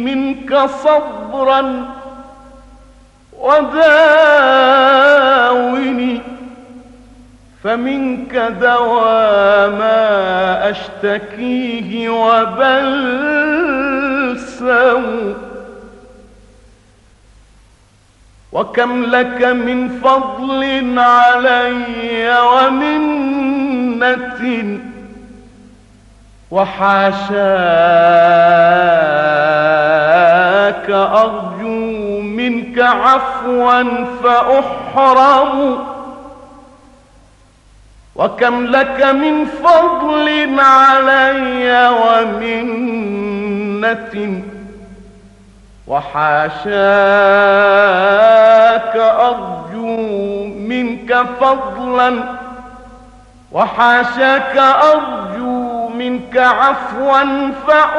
منك صبرا وداوني، فمنك دوا ما أشتكيه وبلسم. وكم لك من فضل علي ومنة، وحاشاك أرجو منك عفوا فأحرم. وكم لك من فضل علي ومنة، وحاشاك أرجو منك فضلا، وحاشاك أرجو منك عفوا فأحرم.